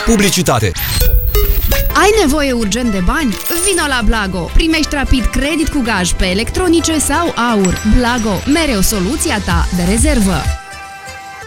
Publicitate. Ai nevoie urgent de bani? Vino la Blago! Primești rapid credit cu gaj pe electronice sau aur. Blago, mereu soluția ta de rezervă.